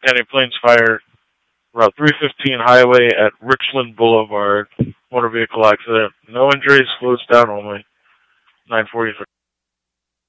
Anti Planes Fire, Route 315 highway at Richland Boulevard. Motor vehicle accident. No injuries, closed down only. 9:43.